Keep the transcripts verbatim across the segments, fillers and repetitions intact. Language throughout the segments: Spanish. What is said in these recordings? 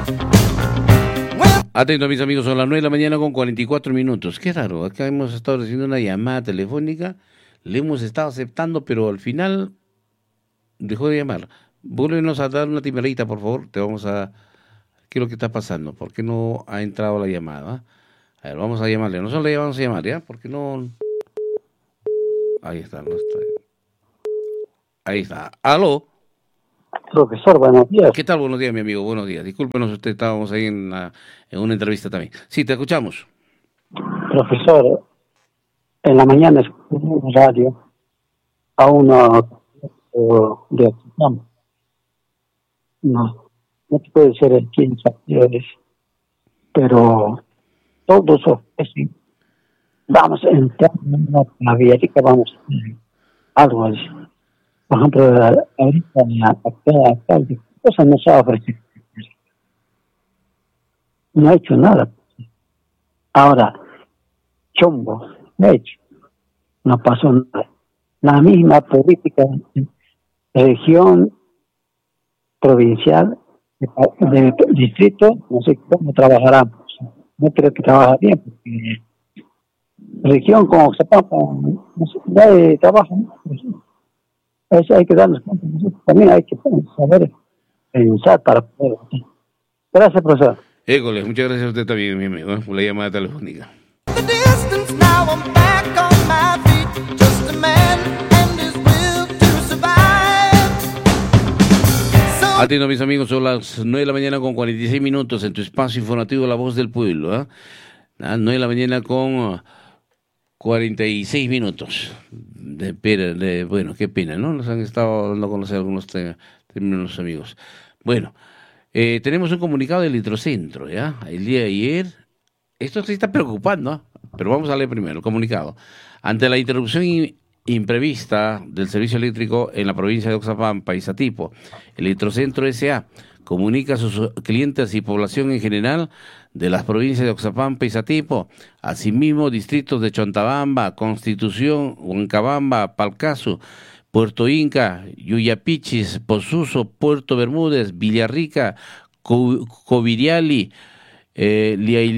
Atento, mis amigos, son las nueve de la mañana con cuarenta y cuatro minutos. Qué raro, acá hemos estado recibiendo una llamada telefónica, le hemos estado aceptando, pero al final dejó de llamar. Vuélvenos a dar una timerita, por favor, te vamos a... ¿Qué es lo que está pasando? ¿Por qué no ha entrado la llamada? A ver, vamos a llamarle. Nosotros le vamos a llamar, ¿ya? Porque no... Ahí está, no está. Ahí está. ¿Aló? Profesor, buenos días. ¿Qué tal? Buenos días, mi amigo. Buenos días. Discúlpenos, usted estábamos ahí en, la, en una entrevista también. Sí, te escuchamos. Profesor, en la mañana escuché en la radio a uno de Oxfam. No, no te puede ser el quince actores, pero todos ofrecen. Vamos a entrar en una viática, vamos a hacer algo así. Por ejemplo, ahorita acá, acá, cosa no se ha ofrecido. No ha hecho nada. Ahora, Chombo, de hecho, no pasó nada. La misma política de región, provincial, de, de distrito, no sé cómo trabajarán. No creo que trabaja bien, porque región como Zapapa, no sé, nadie trabaja, ¿no? Eso hay que darnos cuenta. También hay que saber pensar para poder. Gracias, profesor. École, muchas gracias a usted también, mi amigo, ¿eh? por la llamada telefónica. Atiendo, mis amigos, son las nueve de la mañana con cuarenta y seis minutos en tu espacio informativo La Voz del Pueblo. ¿eh? A nueve de la mañana con cuarenta y seis minutos. De, de, bueno, qué pena, ¿no? Nos han estado dando a conocer algunos términos, amigos. Bueno, eh, tenemos un comunicado del Litrocentro, ¿ya? El día de ayer, esto se está preocupando, ¿eh? Pero vamos a leer primero el comunicado. Ante la interrupción imprevista del servicio eléctrico en la provincia de Oxapampa y Satipo, el Litrocentro S A comunica a sus clientes y población en general de las provincias de Oxapampa y Satipo, asimismo distritos de Chontabamba, Constitución, Huancabamba, Palcasu, Puerto Inca, Yuyapichis, Posuso, Puerto Bermúdez, Villarrica, Coviriali, eh,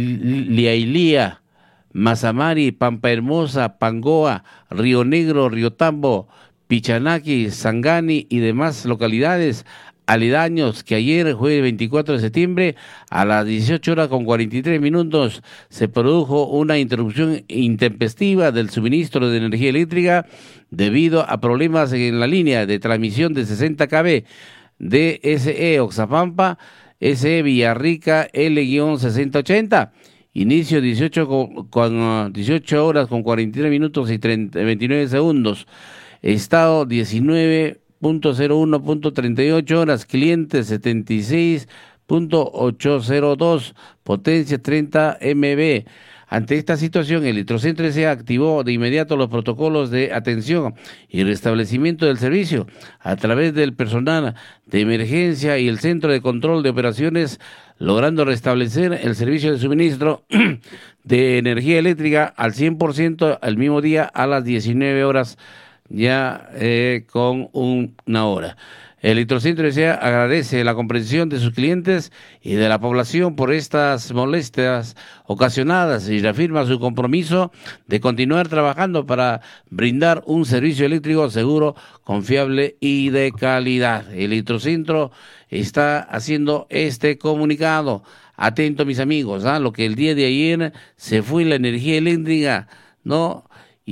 Liailía, Mazamari, Pampa Hermosa, Pangoa, Río Negro, Río Tambo, Pichanaki, Sangani y demás localidades aledaños, que ayer, jueves veinticuatro de septiembre, a las dieciocho horas con cuarenta y tres minutos, se produjo una interrupción intempestiva del suministro de energía eléctrica debido a problemas en la línea de transmisión de sesenta kilómetros de S E Oxapampa, S E Villarrica L sesenta ochenta. Inicio dieciocho, con, con, dieciocho horas con cuarenta y tres minutos y treinta, veintinueve segundos. Estado diecinueve punto cero uno punto treinta y ocho horas, cliente setenta y seis punto ochocientos dos, potencia treinta megavatios. Ante esta situación, el Litrocentro S A activó de inmediato los protocolos de atención y restablecimiento del servicio a través del personal de emergencia y el Centro de Control de Operaciones, logrando restablecer el servicio de suministro de energía eléctrica al cien por ciento el mismo día a las diecinueve horas, ya eh, con un, una hora. El Litrocentro S A agradece la comprensión de sus clientes y de la población por estas molestias ocasionadas y reafirma su compromiso de continuar trabajando para brindar un servicio eléctrico seguro, confiable y de calidad. El Litrocentro está haciendo este comunicado. Atento, mis amigos, ¿ah? Lo que el día de ayer se fue la energía eléctrica, ¿no?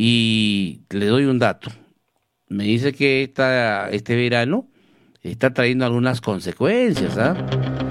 Y le doy un dato. Me dice que esta, este verano está trayendo algunas consecuencias, ¿ah?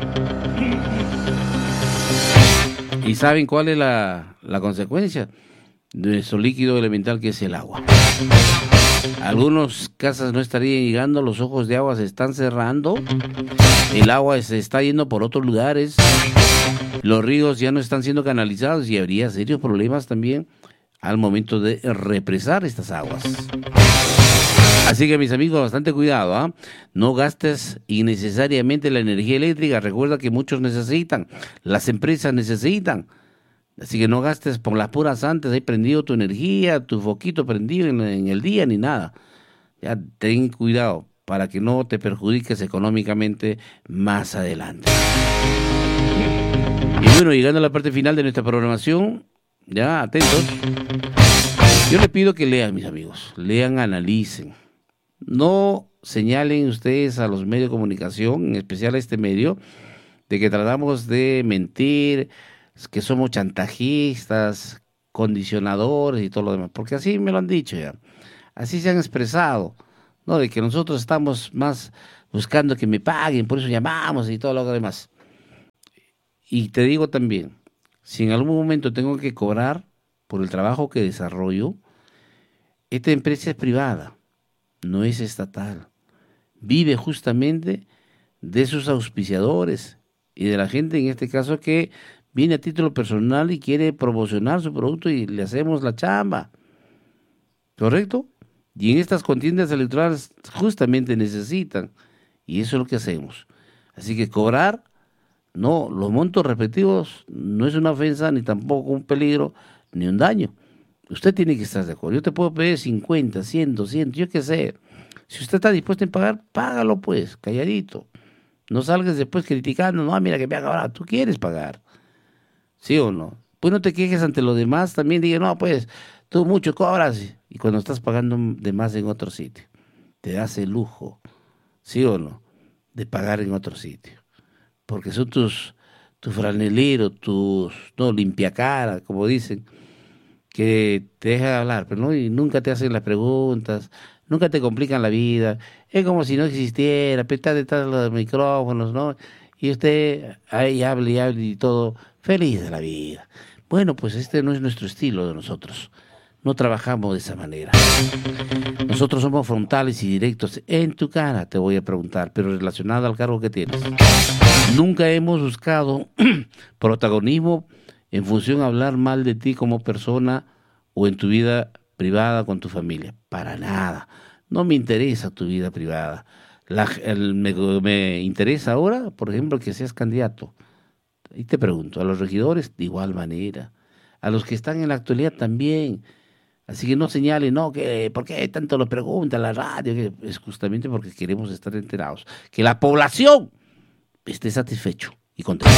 ¿Y saben cuál es la, la consecuencia? De nuestro líquido elemental, que es el agua. Algunas casas no estarían llegando, los ojos de agua se están cerrando, el agua se está yendo por otros lugares, los ríos ya no están siendo canalizados y habría serios problemas también al momento de represar estas aguas. Así que, mis amigos, bastante cuidado, ¿ah? ¿eh? No gastes innecesariamente la energía eléctrica. Recuerda que muchos necesitan, las empresas necesitan. Así que no gastes por las puras antes, ahí prendido tu energía, tu foquito prendido en, en el día, ni nada. Ya ten cuidado para que no te perjudiques económicamente más adelante. bueno, llegando a la parte final de nuestra programación, ya atentos, yo les pido que lean, mis amigos, lean, analicen. No señalen ustedes a los medios de comunicación, en especial a este medio, de que tratamos de mentir, que somos chantajistas, condicionadores y todo lo demás, porque así me lo han dicho ya, así se han expresado, ¿no? De que nosotros estamos más buscando que me paguen, por eso llamamos y todo lo demás. Y te digo también, si en algún momento tengo que cobrar por el trabajo que desarrollo, esta empresa es privada, no es estatal. Vive justamente de sus auspiciadores y de la gente, en este caso, que viene a título personal y quiere promocionar su producto y le hacemos la chamba. ¿Correcto? Y en estas contiendas electorales justamente necesitan, y eso es lo que hacemos. Así que cobrar, no, los montos respectivos no es una ofensa, ni tampoco un peligro, ni un daño. Usted tiene que estar de acuerdo. Yo te puedo pedir cincuenta, cien, doscientos, yo qué sé. Si usted está dispuesto a pagar, págalo pues, calladito. No salgas después criticando, no, mira que me ha cobrado, tú quieres pagar. ¿Sí o no? Pues no te quejes ante los demás, también diga, no, pues, tú mucho cobras, y cuando estás pagando de más en otro sitio, te das el lujo, ¿sí o no?, de pagar en otro sitio, porque son tus, tus franeleros, tus, no, limpiacara, como dicen, que te dejan hablar, pero no, y nunca te hacen las preguntas, nunca te complican la vida, es como si no existiera, pero está detrás de los micrófonos, ¿no?, y usted ahí hable y hable y todo, feliz de la vida. Bueno, pues este no es nuestro estilo de nosotros. No trabajamos de esa manera. Nosotros somos frontales y directos. En tu cara te voy a preguntar, pero relacionado al cargo que tienes. Nunca hemos buscado protagonismo en función a hablar mal de ti como persona o en tu vida privada con tu familia. Para nada. No me interesa tu vida privada. La, el, me, me interesa ahora, por ejemplo, que seas candidato. Y te pregunto, a los regidores de igual manera, a los que están en la actualidad también. Así que no señalen, no, que ¿por qué tanto lo pregunta la radio? Que es justamente porque queremos estar enterados. Que la población esté satisfecho y contento.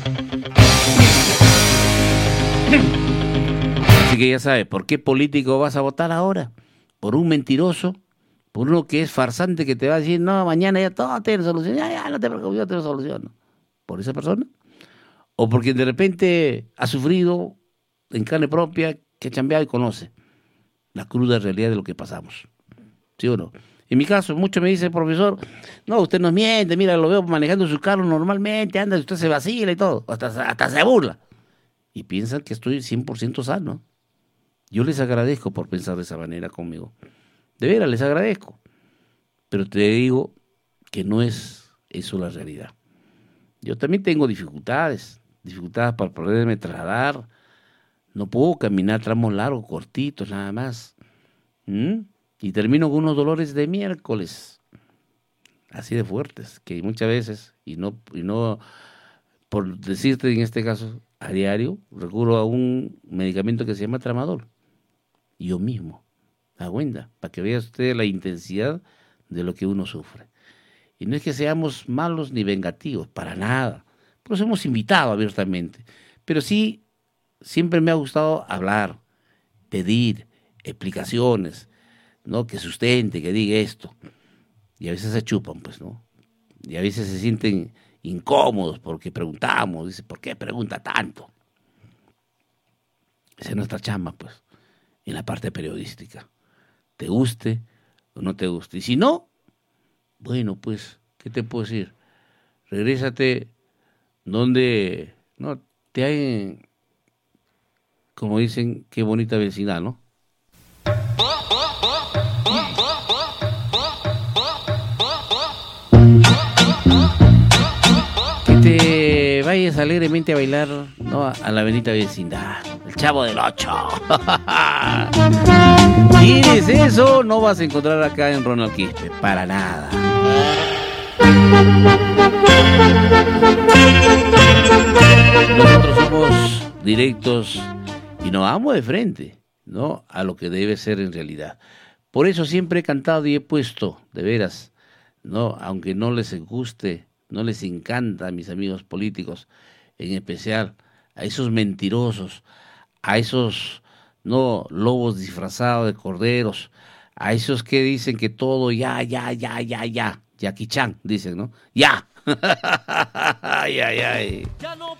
Así que ya sabes, ¿por qué político vas a votar ahora? ¿Por un mentiroso? ¿Por uno que es farsante que te va a decir, no, mañana ya todo tiene solución? Ya, ya, no te preocupes, yo tengo solución. ¿Por esa persona? O porque de repente ha sufrido en carne propia, que ha chambeado y conoce la cruda realidad de lo que pasamos. ¿Sí o no? En mi caso, muchos me dicen, profesor, no, usted nos miente, mira, lo veo manejando su carro normalmente, anda, usted se vacila y todo, hasta, hasta se burla. Y piensan que estoy cien por ciento sano. Yo les agradezco por pensar de esa manera conmigo. De veras, les agradezco. Pero te digo que no es eso la realidad. Yo también tengo dificultades, dificultades para poderme trasladar. No puedo caminar tramos largos, cortitos, nada más. ¿Mm? Y termino con unos dolores de miércoles, así de fuertes, que muchas veces, y no, y no por decirte en este caso, a diario, recurro a un medicamento que se llama tramadol. Yo mismo, aguanta, para que vea usted la intensidad de lo que uno sufre. Y no es que seamos malos ni vengativos, para nada. Los hemos invitado abiertamente. Pero sí, siempre me ha gustado hablar, pedir explicaciones, ¿no? Que sustente, que diga esto. Y a veces se chupan, pues, ¿no? Y a veces se sienten incómodos porque preguntamos. Dice, ¿por qué pregunta tanto? Esa es nuestra chamba, pues, en la parte periodística. Te guste o no te guste. Y si no, bueno, pues, ¿qué te puedo decir? Regrésate donde, no, te hay, como dicen, qué bonita vecindad, ¿no? Que te vayas alegremente a bailar, ¿no? A la bendita vecindad, el Chavo del Ocho. ¿Quieres eso? No vas a encontrar acá en Ronald Quispe, para nada. Nosotros somos directos y nos vamos de frente, ¿no? A lo que debe ser en realidad. Por eso siempre he cantado y he puesto, de veras, ¿no? Aunque no les guste, no les encanta a mis amigos políticos, en especial a esos mentirosos, a esos no lobos disfrazados de corderos, a esos que dicen que todo ya, ya, ya, ya, ya, Jackie Chan, dicen, ¿no? Ya. Ay, ay, ay.